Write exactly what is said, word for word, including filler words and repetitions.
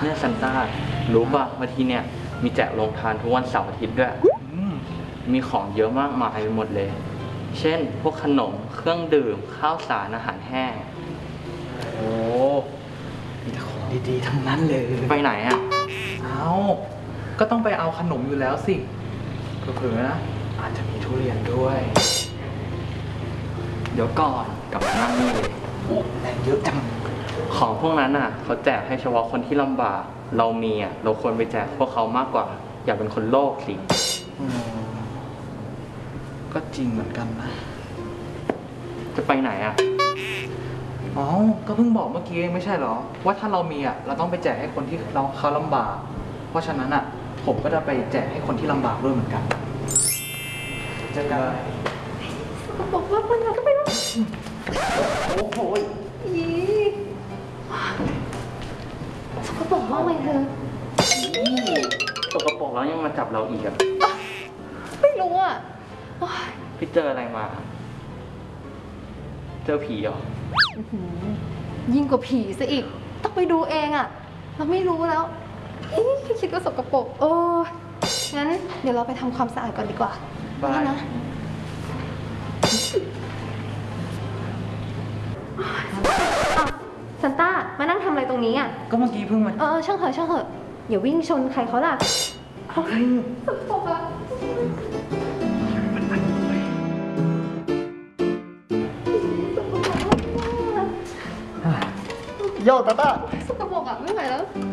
เนี่ยซันต้ารู้ป่ะบางทีเนี่ยมีแจกโรงทานทุกวันเสาร์อาทิตย์ด้วยมีของเยอะมากมายไปหมดเลยเช่นพวกขนมเครื่องดื่มข้าวสารอาหารแห้งโอ้มีแต่ของดีๆทั้งนั้นเลยไปไหนอ่ะเอาก็ต้องไปเอาขนมอยู่แล้วสิเผื่อๆนะอาจจะมีทุเรียนด้วยเดี๋ยวก่อนกลับมานั่งนี่เลยโอ้แรงเยอะจังของพวกนั้นอ่ะเขาแจกให้เฉพาะคนที่ลำบากเรามีอ่ะเราควรไปแจกพวกเขามากกว่าอย่าเป็นคนโลภสิก็จริงเหมือนกันนะจะไปไหนอ่ะอ๋อก็เพิ่งบอกเมื่อกี้เองไม่ใช่หรอว่าถ้าเรามีอ่ะเราต้องไปแจกให้คนที่เราเขาลำบากเพราะฉะนั้นอ่ะผมก็จะไปแจกให้คนที่ลำบากด้วยเหมือนกันจะได้บอกว่าคนเราก็ไปแล้วโอ้โหอีสกปรกมากเลยเธอสกปรกแล้วยังมาจับเราอีกอ่ะไม่รู้อ่ะพี่เจออะไรมาเจอผีเหรอยิ่งกว่าผีซะอีกต้องไปดูเองอ่ะเราไม่รู้แล้วคิดว่าสกปรกเอองั้นเดี๋ยวเราไปทำความสะอาดก่อนดีกว่าบายนะซันต้ามานั่งทำอะไรตรงนี้อ่ะก็เมื่อกี้เพิ่งมาเออช่างเถอะช่างเถอะอย่าวิ่งชนใครเขาล่ะเขาสกปรกอ่ะโย่ตาตาสกปรกอ่ะไม่ไหวแล้ว